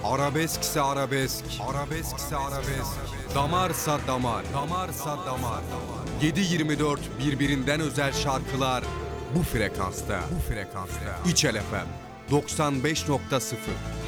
Arabeskse arabesk, arabeskse arabesk. Damarsa damar, damarsa damar. 7/24 birbirinden özel şarkılar bu frekansta. İçel FM 95.0